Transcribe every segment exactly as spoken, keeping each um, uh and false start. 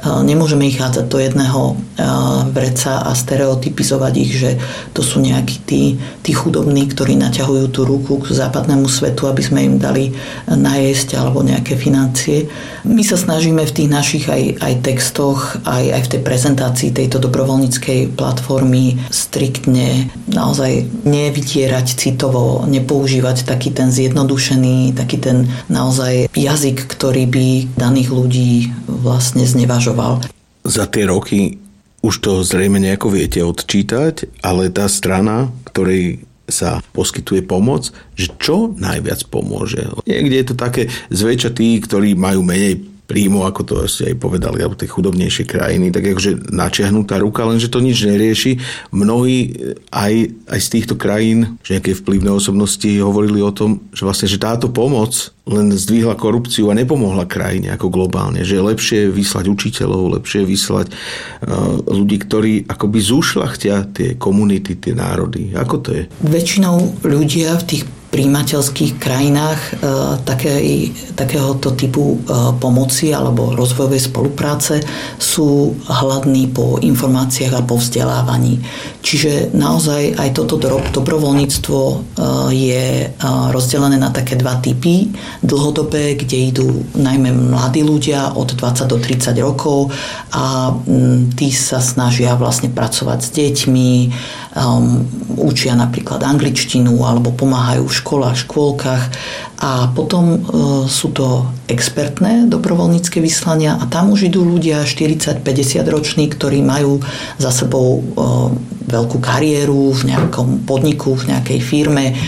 nemôžeme ich hádzať do jedného vreca a stereotypizovať ich, že to sú nejakí tí, tí chudobní, ktorí naťahujú tú ruku k západnému svetu, aby sme im dali najesť alebo nejaké financie. My sa snažíme v tých našich aj, aj textoch, aj, aj v tej prezentácii tejto dobrovoľníckej platformy striktne naozaj nevytierať citovo, nepoužívať taký ten zjednodušený, taký ten naozaj jazyk, ktorý by daných ľudí vlastne znevažoval. Za tie roky už to zrejme nejako viete odčítať, ale tá strana, ktorej sa poskytuje pomoc, že čo najviac pomôže. Niekde je to také zväčša tí, ktorí majú menej príjmu, ako to asi aj povedali, alebo tie chudobnejšie krajiny, tak akože načiahnutá ruka, lenže to nič nerieši. Mnohí aj, aj z týchto krajín, že nejaké vplyvné osobnosti hovorili o tom, že vlastne, že táto pomoc len zdvihla korupciu a nepomohla krajine ako globálne, že je lepšie vyslať učiteľov, lepšie vyslať uh, ľudí, ktorí akoby zúšľachtia tie komunity, tie národy. Ako to je? Väčšinou ľudia v tých prijímateľských krajinách e, také, takéhoto typu e, pomoci alebo rozvojovej spolupráce sú hladní po informáciách a po vzdelávaní. Čiže naozaj aj toto dobrovoľníctvo e, je e, rozdelené na také dva typy. Dlhodobé, kde idú najmä mladí ľudia od dvadsať do tridsať rokov a m, tí sa snažia vlastne pracovať s deťmi, um, učia napríklad angličtinu alebo pomáhajú v školách, škôlkach a potom e, sú to expertné dobrovoľnícke vyslania a tam už idú ľudia štyridsať päťdesiat roční, ktorí majú za sebou e, veľkú kariéru v nejakom podniku, v nejakej firme, e,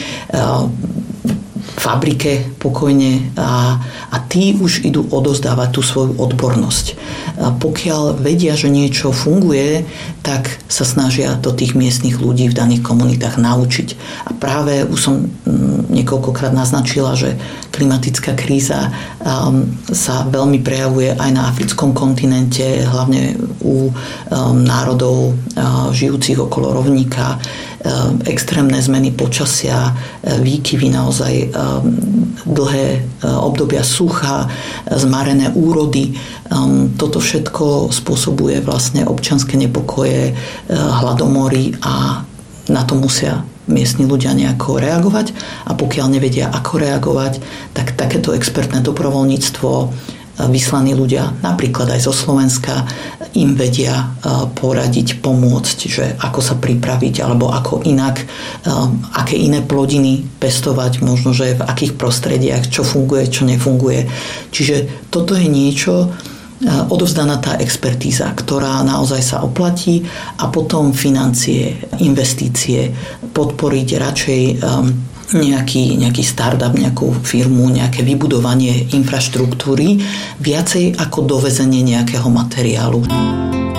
fabrike pokojne a, a tí už idú odozdávať tú svoju odbornosť. A pokiaľ vedia, že niečo funguje, tak sa snažia to tých miestnych ľudí v daných komunitách naučiť. A práve už som niekoľkokrát naznačila, že klimatická kríza um, sa veľmi prejavuje aj na africkom kontinente, hlavne u um, národov uh, žijúcich okolo rovníka. Extrémne zmeny počasia, výkyvy naozaj dlhé obdobia sucha, zmarené úrody. Toto všetko spôsobuje vlastne občianske nepokoje, hladomory a na to musia miestni ľudia nejako reagovať a pokiaľ nevedia, ako reagovať, tak takéto expertné dobrovoľníctvo vyslaní ľudia, napríklad aj zo Slovenska, im vedia poradiť, pomôcť, že ako sa pripraviť, alebo ako inak, aké iné plodiny pestovať, možno, že v akých prostrediach, čo funguje, čo nefunguje. Čiže toto je niečo, odovzdaná tá expertíza, ktorá naozaj sa oplatí a potom financie, investície, podporiť radšej nejaký, nejaký startup, nejakú firmu, nejaké vybudovanie infraštruktúry, viacej ako dovezenie nejakého materiálu.